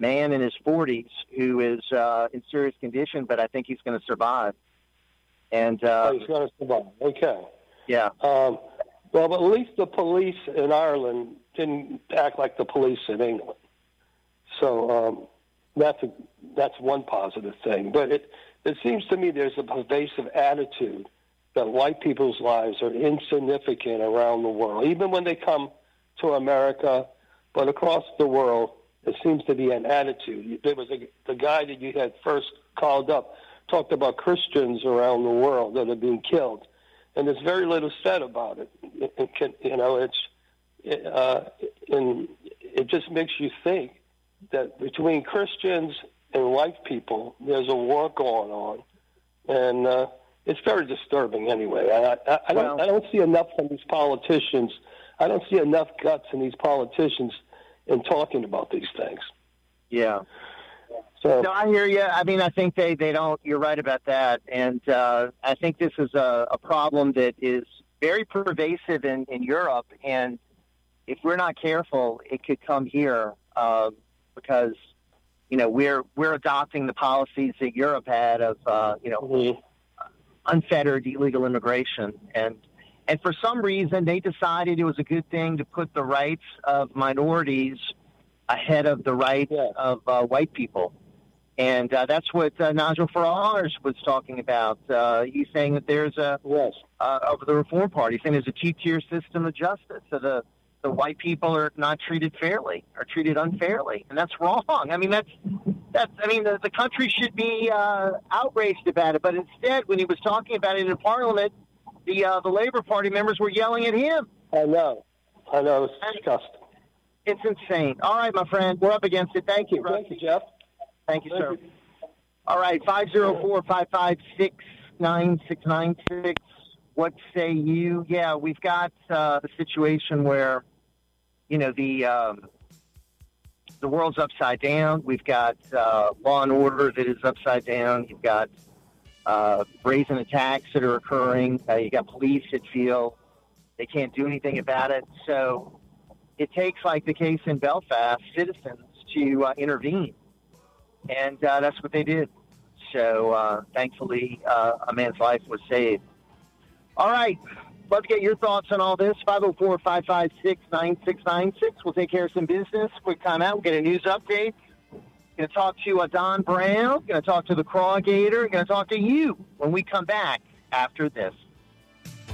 man in his 40s who is in serious condition, but I think he's going to survive. And he's going to survive. Okay. Yeah. Well, but at least the police in Ireland didn't act like the police in England. So that's one positive thing. But it seems to me there's a pervasive attitude that white people's lives are insignificant around the world, even when they come to America, but across the world, there seems to be an attitude. There was the guy that you had first called up talked about Christians around the world that are being killed, and there's very little said about it. It just makes you think that between Christians and white people, there's a war going on, and it's very disturbing. Anyway, I don't see enough from these politicians. I don't see enough guts in these politicians in talking about these things. Yeah. So no, I hear you. I mean, I think they don't. You're right about that, and I think this is a problem that is very pervasive in Europe, and if we're not careful, it could come here because we're adopting the policies that Europe had of unfettered illegal immigration, and for some reason they decided it was a good thing to put the rights of minorities ahead of the rights of white people. And that's what Nigel Farage was talking about. He's saying that there's over the Reform Party, saying there's a two-tier system of justice. So the white people are not treated fairly, are treated unfairly, and that's wrong. I mean, the country should be outraged about it, but instead, when he was talking about it in Parliament, the Labour Party members were yelling at him. I know, it's disgusting. It's insane. All right, my friend, we're up against it. Thank you. Thank you, Jeff. Thank you, sir. All right, 504-556-9696. What say you? Yeah, we've got the situation where, the world's upside down. We've got law and order that is upside down. You've got brazen attacks that are occurring. You got police that feel they can't do anything about it. So it takes, like the case in Belfast, citizens to intervene. And that's what they did. So thankfully, a man's life was saved. All right. Love to get your thoughts on all this. 504-556-9696. We'll take care of some business. Quick time out. We'll get a news update. Going to talk to Don Brown. Going to talk to the Crawgator. Going to talk to you when we come back after this.